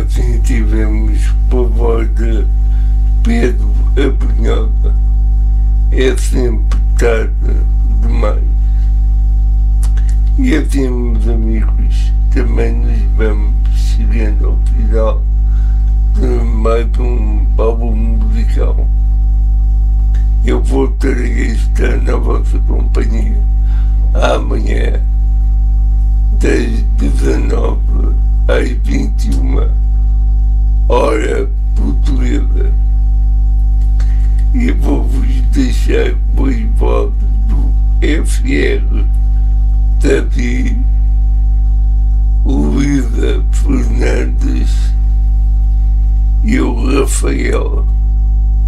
assim tivemos por voz de Pedro Abrunhosa. É sempre tarde demais. E assim, meus amigos, também nos vamos chegando ao final de mais um álbum musical. Eu voltarei a estar na vossa companhia amanhã, das 19 às 21 hora portuguesa. E vou-vos deixar com as vozes do FR David